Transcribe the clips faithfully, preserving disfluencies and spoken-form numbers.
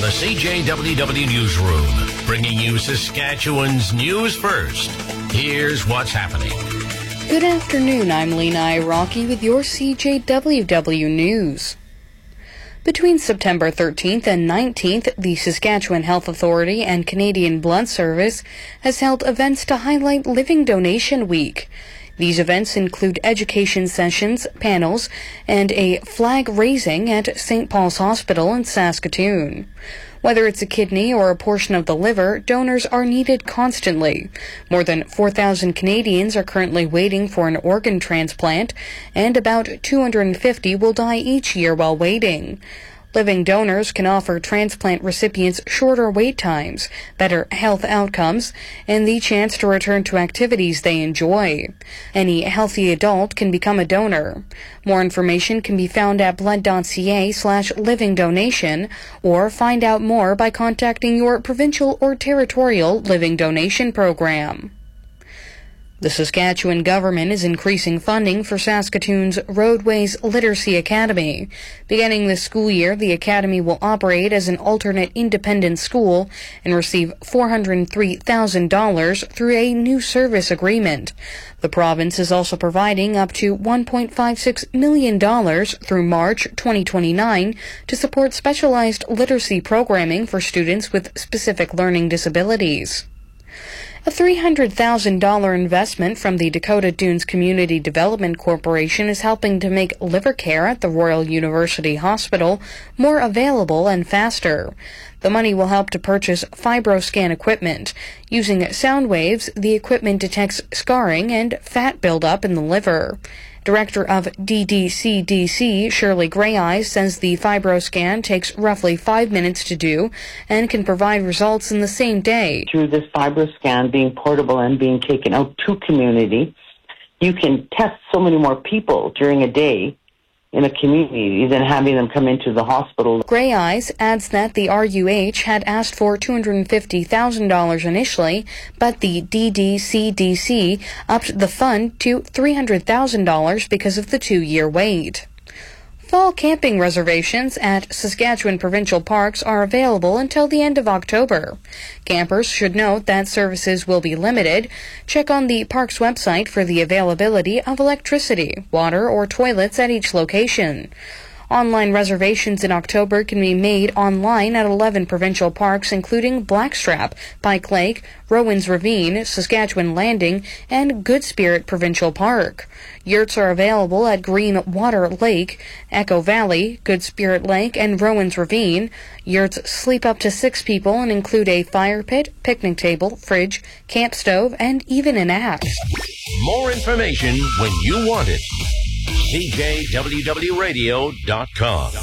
the C J W W Newsroom, bringing you Saskatchewan's news first. Here's what's happening. Good afternoon, I'm Lena Iraqi with your C J W W News. Between September thirteenth and nineteenth, the Saskatchewan Health Authority and Canadian Blood Service has held events to highlight Living Donation Week. These events include education sessions, panels, and a flag raising at Saint Paul's Hospital in Saskatoon. Whether it's a kidney or a portion of the liver, donors are needed constantly. More than four thousand Canadians are currently waiting for an organ transplant, and about two hundred fifty will die each year while waiting. Living donors can offer transplant recipients shorter wait times, better health outcomes, and the chance to return to activities they enjoy. Any healthy adult can become a donor. More information can be found at blood.ca slash living donation, or find out more by contacting your provincial or territorial living donation program. The Saskatchewan government is increasing funding for Saskatoon's Roadways Literacy Academy. Beginning this school year, the academy will operate as an alternate independent school and receive four hundred three thousand dollars through a new service agreement. The province is also providing up to one point five six million dollars through March twenty twenty-nine to support specialized literacy programming for students with specific learning disabilities. A three hundred thousand dollars investment from the Dakota Dunes Community Development Corporation is helping to make liver care at the Royal University Hospital more available and faster. The money will help to purchase FibroScan equipment. Using sound waves, the equipment detects scarring and fat buildup in the liver. Director of D D C D C, Shirley Greyeyes, says the FibroScan takes roughly five minutes to do and can provide results in the same day. Through this FibroScan being portable and being taken out to community, you can test so many more people during a day in a community than having them come into the hospital. Greyeyes adds that the R U H had asked for two hundred fifty thousand dollars initially, but the D D C D C upped the fund to three hundred thousand dollars because of the two-year wait. Fall camping reservations at Saskatchewan provincial parks are available until the end of October. Campers should note that services will be limited. Check on the park's website for the availability of electricity, water, or toilets at each location. Online reservations in October can be made online at eleven provincial parks, including Blackstrap, Pike Lake, Rowan's Ravine, Saskatchewan Landing, and Good Spirit Provincial Park. Yurts are available at Green Water Lake, Echo Valley, Good Spirit Lake, and Rowan's Ravine. Yurts sleep up to six people and include a fire pit, picnic table, fridge, camp stove, and even an axe. More information when you want it. C J W W radio dot com.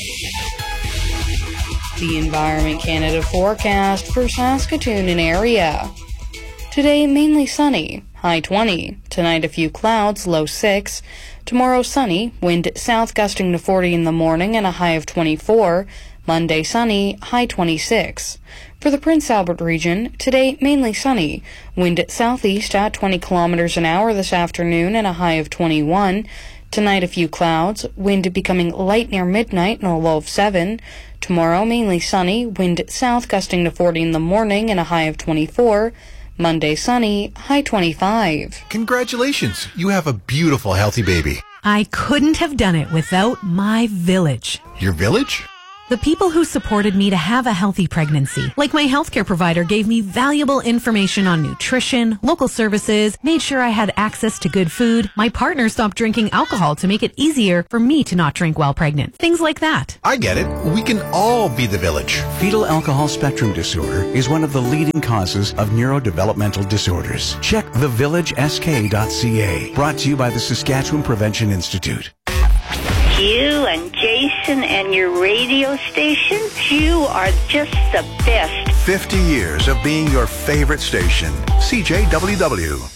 The Environment Canada forecast for Saskatoon and area. Today, mainly sunny, high twenty. Tonight, a few clouds, low six. Tomorrow, sunny, wind south gusting to forty in the morning and a high of twenty-four. Monday, sunny, high twenty-six. For the Prince Albert region, today mainly sunny. Wind southeast at twenty kilometers an hour this afternoon and a high of twenty-one. Tonight, a few clouds, wind becoming light near midnight and a low of seven. Tomorrow, mainly sunny, wind south gusting to forty in the morning and a high of twenty-four. Monday, sunny, high twenty-five. Congratulations, you have a beautiful, healthy baby. I couldn't have done it without my village. Your village? The people who supported me to have a healthy pregnancy. Like my healthcare provider gave me valuable information on nutrition, local services, made sure I had access to good food. My partner stopped drinking alcohol to make it easier for me to not drink while pregnant. Things like that. I get it. We can all be the village. Fetal alcohol spectrum disorder is one of the leading causes of neurodevelopmental disorders. Check the village s k dot c a. Brought to you by the Saskatchewan Prevention Institute. You and Jason and your radio station, you are just the best. fifty years of being your favorite station. C J W W.